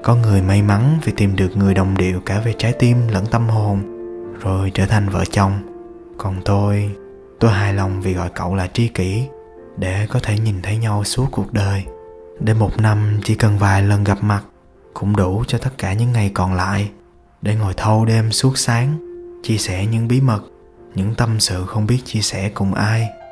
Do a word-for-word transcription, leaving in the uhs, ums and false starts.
Có người may mắn vì tìm được người đồng điệu cả về trái tim lẫn tâm hồn, rồi trở thành vợ chồng. Còn tôi, tôi hài lòng vì gọi cậu là tri kỷ, để có thể nhìn thấy nhau suốt cuộc đời. Để một năm chỉ cần vài lần gặp mặt cũng đủ cho tất cả những ngày còn lại, để ngồi thâu đêm suốt sáng, chia sẻ những bí mật, những tâm sự không biết chia sẻ cùng ai.